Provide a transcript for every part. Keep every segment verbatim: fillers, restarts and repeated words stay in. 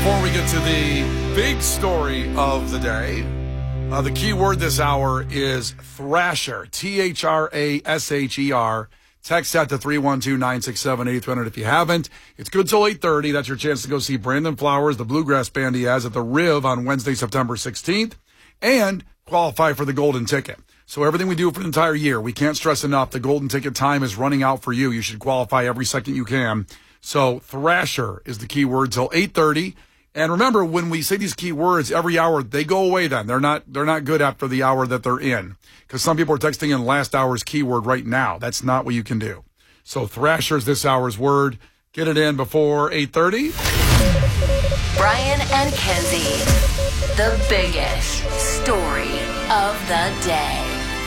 before we get to the big story of the day, uh, the key word this hour is Thrasher, T H R A S H E R. Text that to three one two, nine six seven, eight three hundred if you haven't. It's good till eight thirty. That's your chance to go see Brandon Flowers, the bluegrass band he has, at the Riv on Wednesday, September sixteenth, and qualify for the golden ticket. So everything we do for the entire year, we can't stress enough, the golden ticket time is running out for you. You should qualify every second you can. So Thrasher is the key word till eight thirty. And remember, when we say these key words every hour, they go away then. They're not they're not good after the hour that they're in. Because some people are texting in last hour's keyword right now. That's not what you can do. So Thrasher is this hour's word. Get it in before eight thirty. Brian and Kenzie, the biggest story of the day.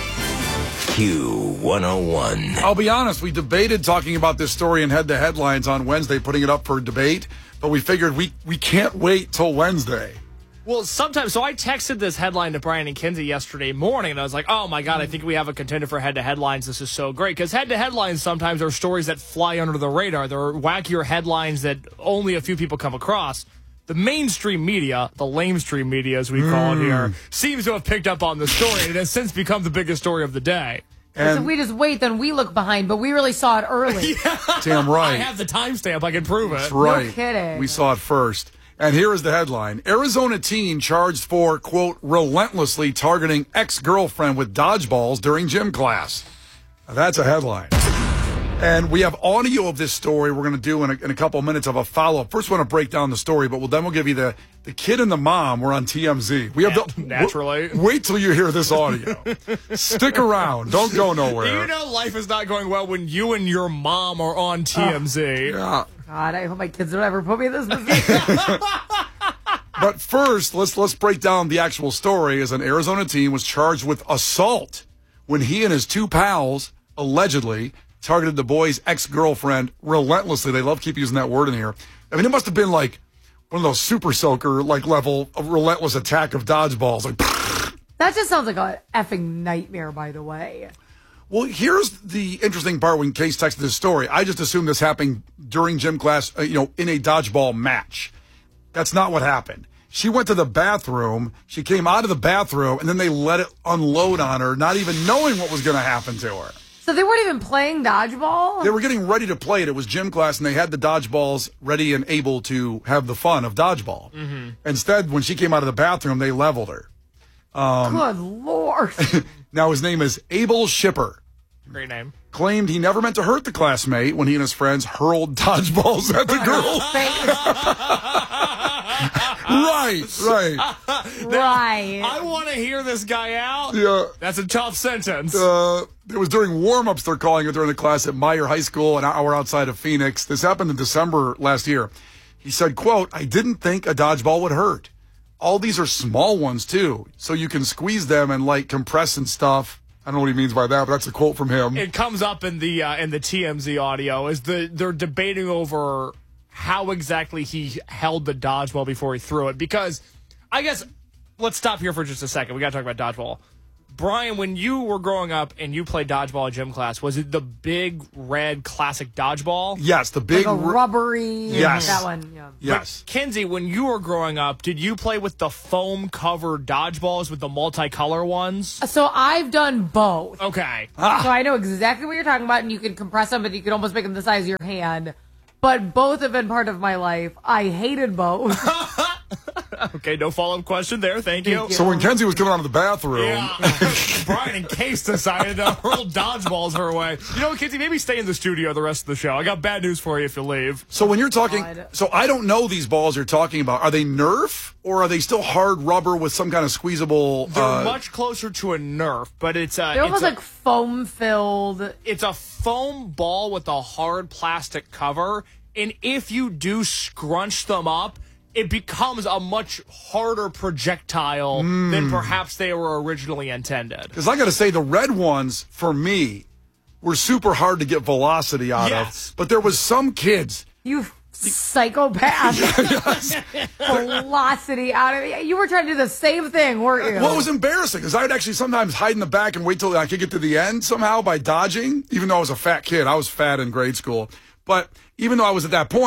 Q one oh one. I'll be honest, we debated talking about this story in Head to Headlines on Wednesday, putting it up for debate, but we figured we, we can't wait till Wednesday. Well, sometimes, so I texted this headline to Brian and Kinsey yesterday morning, and I was like, oh my God, I think we have a contender for Head to Headlines. This is so great. Because Head to Headlines sometimes are stories that fly under the radar. They're wackier headlines that only a few people come across. The mainstream media, the lamestream media as we call Mm. it here, seems to have picked up on the story, and it has since become the biggest story of the day. And if we just wait, then we look behind, but we really saw it early. damn right. I have the timestamp. I can prove it. That's right. No kidding. We saw it first. And here is the headline. Arizona teen charged for, quote, relentlessly targeting ex-girlfriend with dodgeballs during gym class. Now, that's a headline. And we have audio of this story we're going to do in a, in a couple of minutes of a follow-up. First, we want to break down the story, but we'll, then we'll give you the, the kid and the mom were on T M Z. We have the, Naturally. w- wait till you hear this audio. Stick around. Don't go nowhere. You know life is not going well when you and your mom are on T M Z. Yeah. God, I hope my kids don't ever put me in this position. But first, let's let's break down the actual story. As an Arizona teen was charged with assault when he and his two pals allegedly targeted the boy's ex-girlfriend relentlessly. They love keep using that word in here. I mean, it must have been like one of those super soaker like level of relentless attack of dodgeballs. Like, That just sounds like a effing nightmare, by the way. well, here's the interesting part when Case texted this story. I just assumed this happened during gym class, uh, you know, in a dodgeball match. That's not what happened. She went to the bathroom. She came out of the bathroom, and then they let it unload on her, not even knowing what was going to happen to her. So they weren't even playing dodgeball? They were getting ready to play it. It was gym class, and they had the dodgeballs ready and able to have the fun of dodgeball. Mm-hmm. Instead, when she came out of the bathroom, they leveled her. Um, Good Lord. Now, his name is Abel Shipper. Great name. Claimed he never meant to hurt the classmate when he and his friends hurled dodgeballs at the girl. Right, right. Right. I want to hear this guy out. Yeah. That's a tough sentence. Uh, it was during warm-ups, they're calling it, during the class at Meyer High School, an hour outside of Phoenix. This happened in December last year. He said, quote, I didn't think a dodgeball would hurt. All these are small ones, too, so you can squeeze them and, like, compress and stuff. I don't know what he means by that, but that's a quote from him. It comes up in the uh, in the T M Z audio. Is the they're debating over how exactly he held the dodgeball before he threw it. Because I guess let's stop here for just a second. We got to talk about dodgeball. Brian, when you were growing up and you played dodgeball in gym class, was it the big red classic dodgeball? Yes, the big Like a ru- rubbery. Yes. That one, yeah. Yes. But Kinsey, when you were growing up, did you play with the foam-covered dodgeballs with the multicolor ones? So I've done both. Okay. So I know exactly what you're talking about, and you can compress them, but you can almost make them the size of your hand. But both have been part of my life. I hated both. Okay, no follow-up question there. Thank you. Thank you. So when Kenzie was coming out of the bathroom, Yeah. Brian and Case decided to hurl dodgeballs her way. You know what, Kinsey, maybe stay in the studio the rest of the show. I got bad news for you if you leave. so when you're talking, God. so I don't know these balls you're talking about. Are they Nerf or are they still hard rubber with some kind of squeezable? They're uh, much closer to a Nerf, but it's a, They're it's, almost a like foam filled. it's a foam ball with a hard plastic cover, and if you do scrunch them up, it becomes a much harder projectile Mm. than perhaps they were originally intended. Because I got to say, the red ones, for me, were super hard to get velocity out Yes. of. But there was some kids. You psychopath. Velocity out of it. You were trying to do the same thing, weren't you? Well, it was embarrassing because I would actually sometimes hide in the back and wait till I could get to the end somehow by dodging, even though I was a fat kid. I was fat in grade school. But even though I was at that point,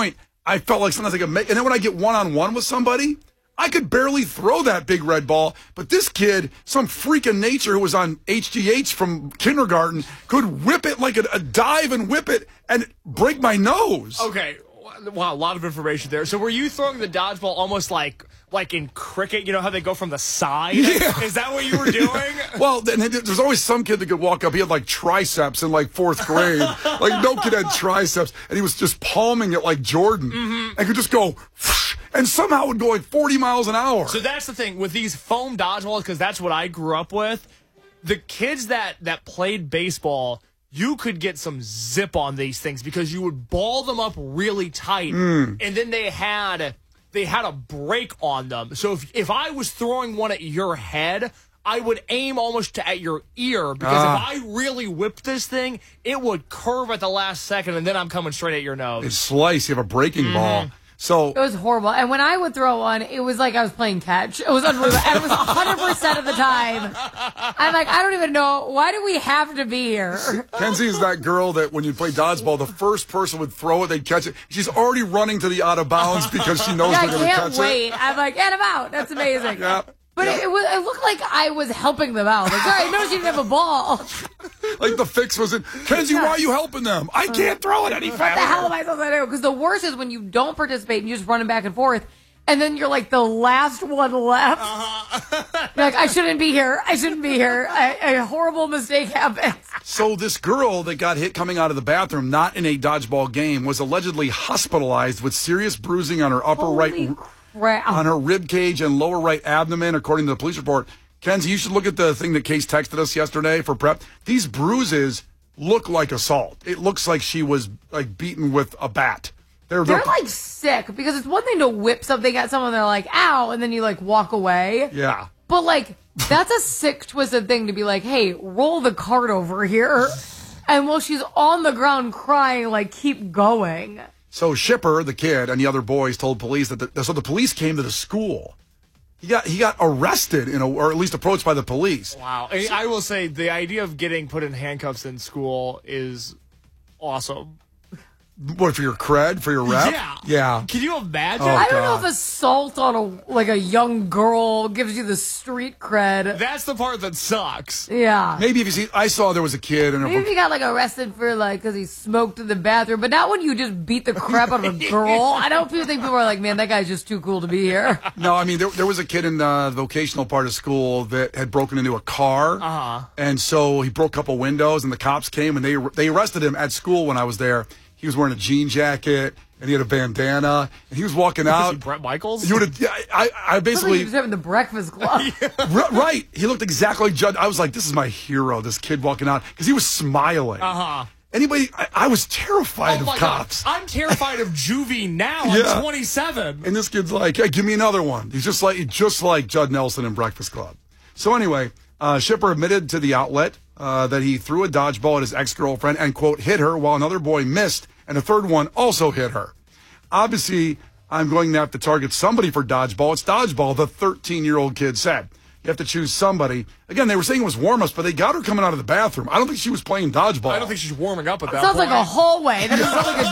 I felt like sometimes I could make, and then when I get one-on-one with somebody, I could barely throw that big red ball. But this kid, some freak of nature who was on H G H from kindergarten, could whip it like a, a dive and whip it and break my nose. Okay. Wow, a lot of information there. So were you throwing the dodgeball almost like like in cricket? You know how they go from the side? Yeah. Is that what you were doing? Well, then there's always some kid that could walk up. He had like triceps in like fourth grade. Like no kid had triceps, and he was just palming it like Jordan, mm-hmm. and could just go, whoosh, and somehow would go like forty miles an hour. So that's the thing with these foam dodgeballs, because that's what I grew up with. The kids that that played baseball, you could get some zip on these things because you would ball them up really tight, mm. and then they had they had a break on them. So if if I was throwing one at your head, I would aim almost to at your ear, because ah. if I really whipped this thing, it would curve at the last second, and then I'm coming straight at your nose. It's slice. You have a breaking mm. ball. So it was horrible. And when I would throw one, it was like I was playing catch. It was unbelievable. And it was one hundred percent of the time. I'm like, I don't even know. Why do we have to be here? Kenzie is that girl that when you play dodgeball, the first person would throw it, they'd catch it. She's already running to the out of bounds because she knows yeah, they're going to catch wait. it. I'm like, get him out. That's amazing. Yeah. But yeah. it, it, was, it looked like I was helping them out. Like, sorry, I noticed you didn't have a ball. Like the fix was in, Kenzie, why are you helping them? I can't throw it any faster. What the hell am I supposed to do? Because the worst is when you don't participate and you're just running back and forth, and then you're like the last one left. Uh-huh. You're like, I shouldn't be here. I shouldn't be here. A, a horrible mistake happened. So this girl that got hit coming out of the bathroom, not in a dodgeball game, was allegedly hospitalized with serious bruising on her upper Holy right... crap. on her rib cage and lower right abdomen, according to the police report. Kenzie, you should look at the thing that Case texted us yesterday for prep. These bruises look like assault. It looks like she was like beaten with a bat. They're, They're they're like sick, because it's one thing to whip something at someone, they're like, ow, and then you like walk away. Yeah. But like, that's a sick, twisted thing to be like, hey, roll the cart over here. And while she's on the ground crying, like, keep going. So Shipper, the kid, and the other boys told police that the, so the police came to the school. He got he got arrested, in a, or at least approached by the police. Wow. I, I will say the idea of getting put in handcuffs in school is awesome. What, for your cred, for your rep? Yeah. Yeah. Can you imagine? Oh, I don't God. know if assault on a like a young girl gives you the street cred. That's the part that sucks. Yeah. Maybe if you see, I saw there was a kid, and Maybe if he got like arrested for like because he smoked in the bathroom, but not when you just beat the crap out of a girl. I don't think people are like, man, that guy's just too cool to be here. No, I mean there, there was a kid in the vocational part of school that had broken into a car, uh-huh. and so he broke a couple windows, and the cops came and they they arrested him at school when I was there. He was wearing a jean jacket, and he had a bandana, and he was walking out. Was he Brett Michaels? You would have, I, I basically. He was having the Breakfast Club. r- right. He looked exactly like Judd. I was like, this is my hero, this kid walking out, because he was smiling. Uh-huh. Anybody, I, I was terrified oh of my cops. God. I'm terrified of juvie now. Yeah. I'm twenty-seven. And this kid's like, hey, give me another one. He's just like, just like Judd Nelson in Breakfast Club. So anyway, uh, Shipper admitted to the outlet uh, that he threw a dodgeball at his ex-girlfriend and, quote, hit her while another boy missed. And a third one also hit her. Obviously, I'm going to have to target somebody for dodgeball. It's dodgeball, the thirteen-year-old kid said. You have to choose somebody. Again, they were saying it was warm-ups, but they got her coming out of the bathroom. I don't think she was playing dodgeball. I don't think she's warming up at that Sounds point. like a hallway. That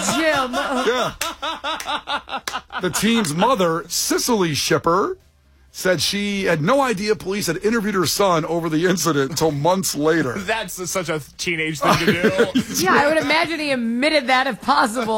sounds like a gym. Yeah. The teen's mother, Cicely Shipper, said she had no idea police had interviewed her son over the incident until months later. That's such a teenage thing to do. Yeah, I would imagine he admitted that if possible.